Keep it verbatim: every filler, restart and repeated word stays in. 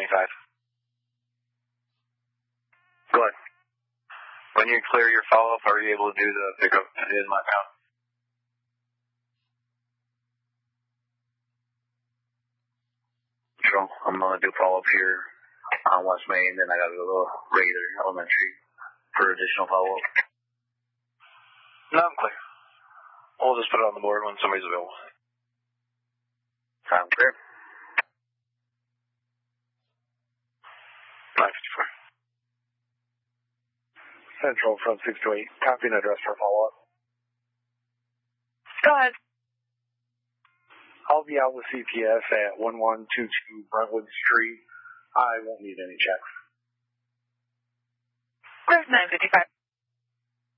twenty-five. Go ahead. When you clear your follow-up, are you able to do the pickup in my account? Sure. I'm going to do follow-up here on West Main, then I got to go to regular elementary for additional follow-up. No, I'm clear. We'll just put it on the board when somebody's available. I'm clear. nine fifty-four. Central from six two eight. Copy and address for follow-up. Go ahead. I'll be out with C P S at one one two two Brentwood Street. I won't need any checks. Where's nine fifty-five?